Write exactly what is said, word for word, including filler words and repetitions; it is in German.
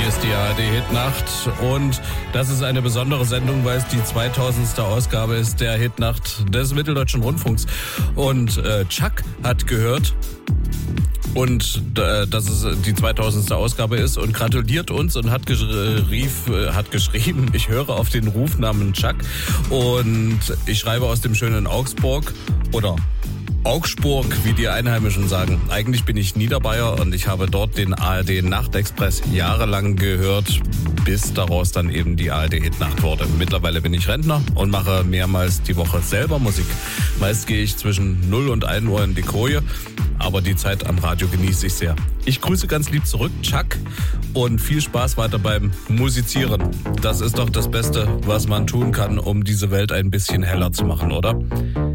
Hier ist die A R D-Hitnacht und das ist eine besondere Sendung, weil es die zweitausendste Ausgabe ist der Hitnacht des Mitteldeutschen Rundfunks. Und äh, Chuck hat gehört und äh, dass es die zweitausendste Ausgabe ist und gratuliert uns und hat, gerief, äh, hat geschrieben, ich höre auf den Rufnamen Chuck und ich schreibe aus dem schönen Augsburg oder Augsburg, wie die Einheimischen sagen. Eigentlich bin ich Niederbayer und ich habe dort den A R D-Nachtexpress jahrelang gehört, bis daraus dann eben die A R D-Hitnacht wurde. Mittlerweile bin ich Rentner und mache mehrmals die Woche selber Musik. Meist gehe ich zwischen null und ein Uhr in die Koje, aber die Zeit am Radio genieße ich sehr. Ich grüße ganz lieb zurück, Chuck, und viel Spaß weiter beim Musizieren. Das ist doch das Beste, was man tun kann, um diese Welt ein bisschen heller zu machen, oder?